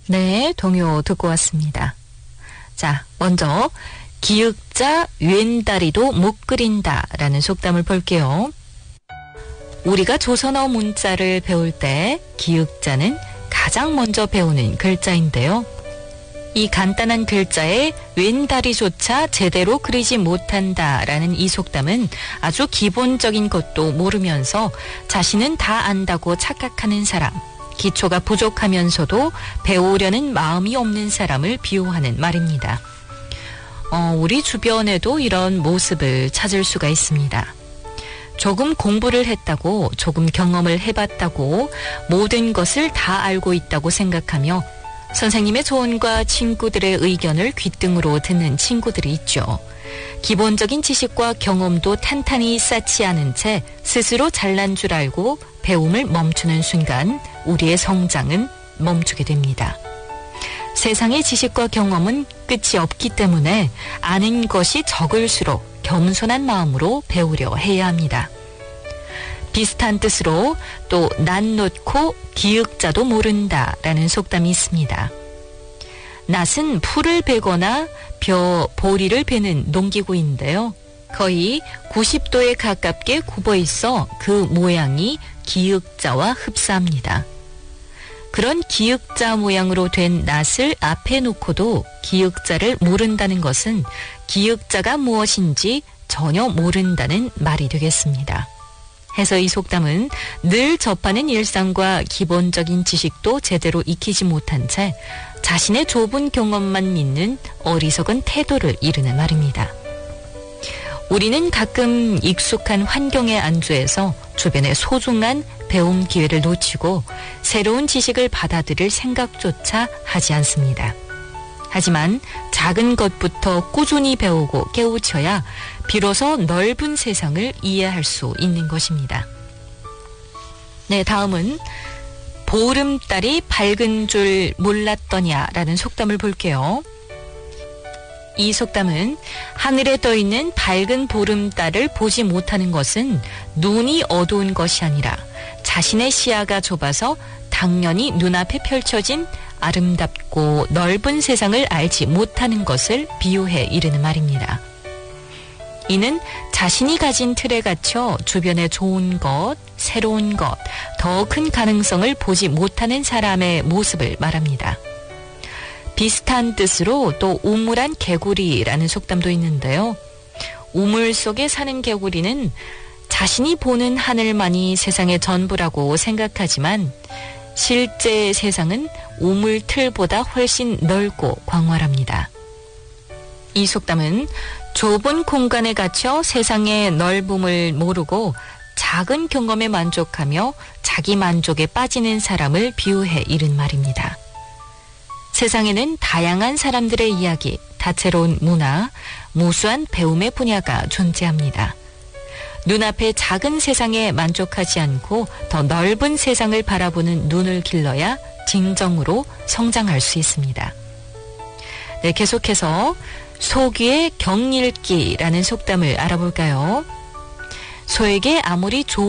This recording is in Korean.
네, 동요 듣고 왔습니다. 자, 먼저 기역자 왼다리도 못 그린다 라는 속담을 볼게요. 우리가 조선어 문자를 배울 때 기역자는 가장 먼저 배우는 글자인데요. 이 간단한 글자에 왼다리조차 제대로 그리지 못한다라는 이 속담은 아주 기본적인 것도 모르면서 자신은 다 안다고 착각하는 사람, 기초가 부족하면서도 배우려는 마음이 없는 사람을 비유하는 말입니다. 우리 주변에도 이런 모습을 찾을 수가 있습니다. 조금 공부를 했다고, 조금 경험을 해봤다고, 모든 것을 다 알고 있다고 생각하며 선생님의 조언과 친구들의 의견을 귓등으로 듣는 친구들이 있죠. 기본적인 지식과 경험도 탄탄히 쌓지 않은 채 스스로 잘난 줄 알고 배움을 멈추는 순간 우리의 성장은 멈추게 됩니다. 세상의 지식과 경험은 끝이 없기 때문에 아는 것이 적을수록 겸손한 마음으로 배우려 해야 합니다. 비슷한 뜻으로 또 낫 놓고 기역자도 모른다라는 속담이 있습니다. 낫은 풀을 베거나 보리를 베는 농기구인데요. 거의 90도에 가깝게 굽어 있어 그 모양이 기역자와 흡사합니다. 그런 기역자 모양으로 된 낫을 앞에 놓고도 기역자를 모른다는 것은 기역자가 무엇인지 전혀 모른다는 말이 되겠습니다. 해서 이 속담은 늘 접하는 일상과 기본적인 지식도 제대로 익히지 못한 채 자신의 좁은 경험만 믿는 어리석은 태도를 이르는 말입니다. 우리는 가끔 익숙한 환경에 안주해서 주변의 소중한 배움 기회를 놓치고 새로운 지식을 받아들일 생각조차 하지 않습니다. 하지만 작은 것부터 꾸준히 배우고 깨우쳐야 비로소 넓은 세상을 이해할 수 있는 것입니다. 네, 다음은 보름달이 밝은 줄 몰랐더냐라는 속담을 볼게요. 이 속담은 하늘에 떠 있는 밝은 보름달을 보지 못하는 것은 눈이 어두운 것이 아니라 자신의 시야가 좁아서 당연히 눈앞에 펼쳐진 아름답고 넓은 세상을 알지 못하는 것을 비유해 이르는 말입니다. 이는 자신이 가진 틀에 갇혀 주변의 좋은 것, 새로운 것, 더 큰 가능성을 보지 못하는 사람의 모습을 말합니다. 비슷한 뜻으로 또 우물안 개구리라는 속담도 있는데요. 우물 속에 사는 개구리는 자신이 보는 하늘만이 세상의 전부라고 생각하지만 실제 세상은 우물 틀보다 훨씬 넓고 광활합니다. 이 속담은 좁은 공간에 갇혀 세상의 넓음을 모르고 작은 경험에 만족하며 자기 만족에 빠지는 사람을 비유해 이른 말입니다. 세상에는 다양한 사람들의 이야기, 다채로운 문화, 무수한 배움의 분야가 존재합니다. 눈앞의 작은 세상에 만족하지 않고 더 넓은 세상을 바라보는 눈을 길러야 진정으로 성장할 수 있습니다. 네, 계속해서 소귀의 경읽기라는 속담을 알아볼까요? 소에게 아무리 좋은